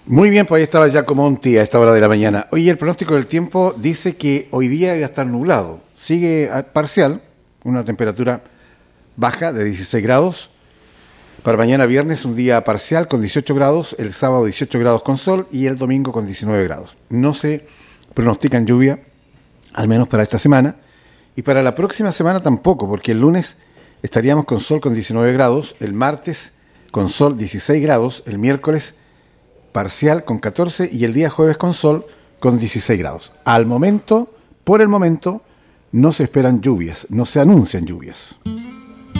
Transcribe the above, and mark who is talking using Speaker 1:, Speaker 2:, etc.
Speaker 1: Muy bien, pues ahí estaba Giacomo Monti a esta hora de la mañana. Oye, el pronóstico del tiempo dice que hoy día va a estar nublado. Sigue parcial, una temperatura baja de 16 grados. Para mañana viernes un día parcial con 18 grados, el sábado 18 grados con sol y el domingo con 19 grados. No se pronostican lluvia, al menos para esta semana. Y para la próxima semana tampoco, porque el lunes estaríamos con sol con 19 grados, el martes con sol 16 grados, el miércoles parcial con 14 y el día jueves con sol con 16 grados. Al momento, por el momento, no se esperan lluvias, no se anuncian lluvias.